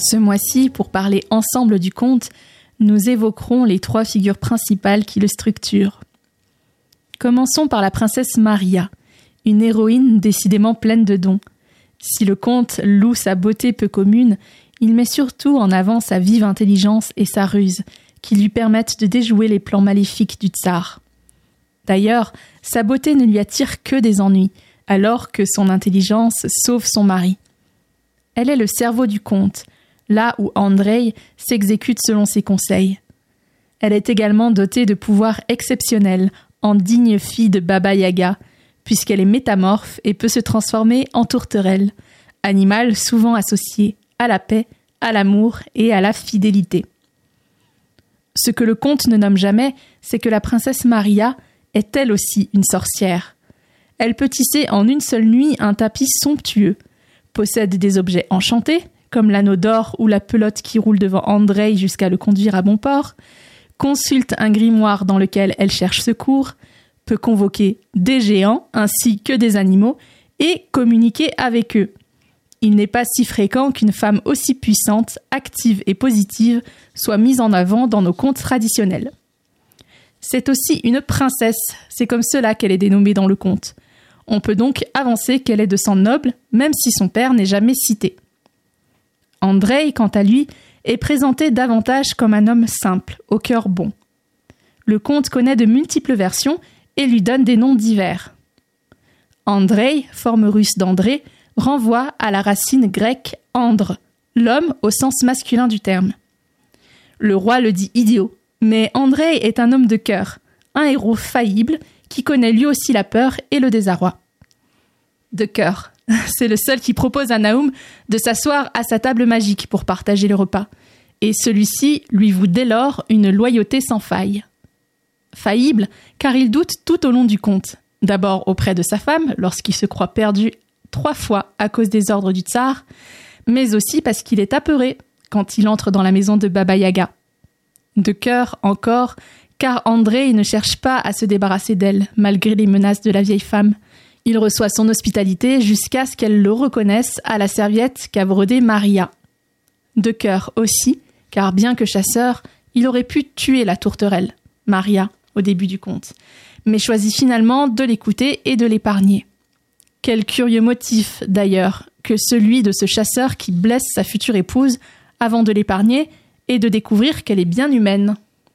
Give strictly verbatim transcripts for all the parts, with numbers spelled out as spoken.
Ce mois-ci, pour parler ensemble du conte, nous évoquerons les trois figures principales qui le structurent. Commençons par la princesse Maria, une héroïne décidément pleine de dons. Si le conte loue sa beauté peu commune, il met surtout en avant sa vive intelligence et sa ruse, qui lui permettent de déjouer les plans maléfiques du tsar. D'ailleurs, sa beauté ne lui attire que des ennuis, alors que son intelligence sauve son mari. Elle est le cerveau du conte, là où Andreï s'exécute selon ses conseils. Elle est également dotée de pouvoirs exceptionnels, en digne fille de Baba Yaga, puisqu'elle est métamorphe et peut se transformer en tourterelle, animal souvent associé à la paix, à l'amour et à la fidélité. Ce que le conte ne nomme jamais, c'est que la princesse Maria est elle aussi une sorcière. Elle peut tisser en une seule nuit un tapis somptueux, possède des objets enchantés, comme l'anneau d'or ou la pelote qui roule devant Andreï jusqu'à le conduire à bon port, consulte un grimoire dans lequel elle cherche secours, peut convoquer des géants ainsi que des animaux et communiquer avec eux. Il n'est pas si fréquent qu'une femme aussi puissante, active et positive soit mise en avant dans nos contes traditionnels. C'est aussi une princesse, c'est comme cela qu'elle est dénommée dans le conte. On peut donc avancer qu'elle est de sang noble, même si son père n'est jamais cité. Andreï, quant à lui, est présenté davantage comme un homme simple, au cœur bon. Le conte connaît de multiples versions et lui donne des noms divers. Andreï, forme russe d'André, renvoie à la racine grecque andre, l'homme au sens masculin du terme. Le roi le dit idiot, mais Andreï est un homme de cœur, un héros faillible qui connaît lui aussi la peur et le désarroi. De cœur, c'est le seul qui propose à Naoum de s'asseoir à sa table magique pour partager le repas, et celui-ci lui voue dès lors une loyauté sans faille. Faillible, car il doute tout au long du conte, d'abord auprès de sa femme, lorsqu'il se croit perdu trois fois à cause des ordres du tsar, mais aussi parce qu'il est apeuré quand il entre dans la maison de Baba Yaga. De cœur encore, car Andreï ne cherche pas à se débarrasser d'elle, malgré les menaces de la vieille femme. Il reçoit son hospitalité jusqu'à ce qu'elle le reconnaisse à la serviette qu'a brodée Maria. De cœur aussi, car bien que chasseur, il aurait pu tuer la tourterelle, Maria, au début du conte, mais choisit finalement de l'écouter et de l'épargner. Quel curieux motif, d'ailleurs, que celui de ce chasseur qui blesse sa future épouse avant de l'épargner et de découvrir qu'elle est bien humaine.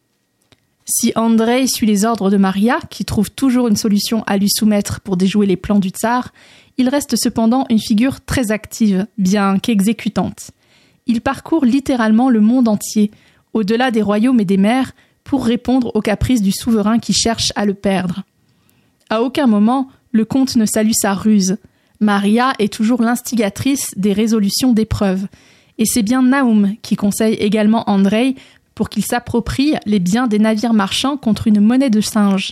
Si Andreï suit les ordres de Maria, qui trouve toujours une solution à lui soumettre pour déjouer les plans du tsar, il reste cependant une figure très active, bien qu'exécutante. Il parcourt littéralement le monde entier, au-delà des royaumes et des mers, pour répondre aux caprices du souverain qui cherche à le perdre. À aucun moment, le conte ne salue sa ruse. Maria est toujours l'instigatrice des résolutions d'épreuves. Et c'est bien Naoum qui conseille également Andreï pour qu'il s'approprie les biens des navires marchands contre une monnaie de singe.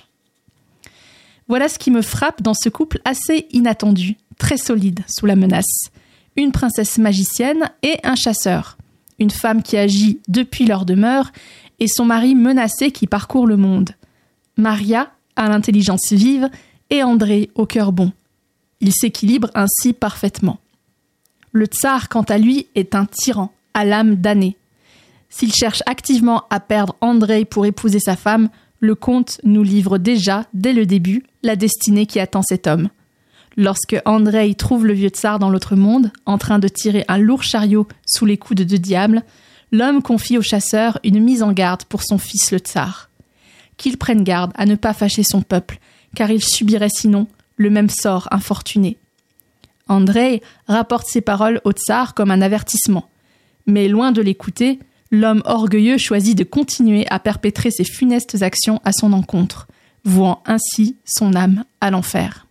Voilà ce qui me frappe dans ce couple assez inattendu, très solide sous la menace. Une princesse magicienne et un chasseur. Une femme qui agit depuis leur demeure et son mari menacé qui parcourt le monde. Maria a l'intelligence vive et André au cœur bon. Ils s'équilibrent ainsi parfaitement. Le tsar, quant à lui, est un tyran, à l'âme damnée. S'il cherche activement à perdre Andreï pour épouser sa femme, le conte nous livre déjà, dès le début, la destinée qui attend cet homme. Lorsque Andreï trouve le vieux tsar dans l'autre monde, en train de tirer un lourd chariot sous les coups de deux diables, l'homme confie au chasseur une mise en garde pour son fils le tsar. Qu'il prenne garde à ne pas fâcher son peuple, car il subirait sinon le même sort infortuné. Andreï rapporte ces paroles au tsar comme un avertissement, mais loin de l'écouter, l'homme orgueilleux choisit de continuer à perpétrer ses funestes actions à son encontre, vouant ainsi son âme à l'enfer.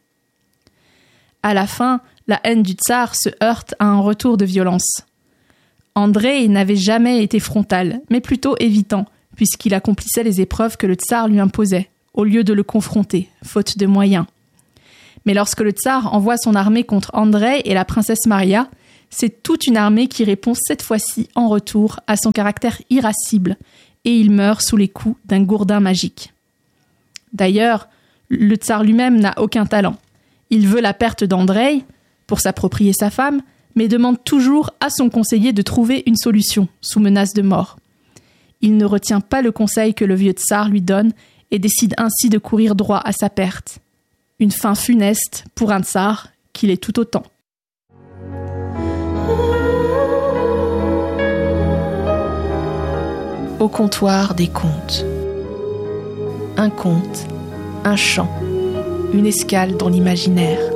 À la fin, la haine du tsar se heurte à un retour de violence. Andreï n'avait jamais été frontal, mais plutôt évitant, puisqu'il accomplissait les épreuves que le tsar lui imposait, au lieu de le confronter, faute de moyens. Mais lorsque le tsar envoie son armée contre Andreï et la princesse Maria, c'est toute une armée qui répond cette fois-ci en retour à son caractère irascible, et il meurt sous les coups d'un gourdin magique. D'ailleurs, le tsar lui-même n'a aucun talent. Il veut la perte d'Andreï pour s'approprier sa femme, mais demande toujours à son conseiller de trouver une solution, sous menace de mort. Il ne retient pas le conseil que le vieux tsar lui donne et décide ainsi de courir droit à sa perte. Une fin funeste pour un tsar qu'il est tout autant. Au comptoir des contes. Un conte, un chant, une escale dans l'imaginaire.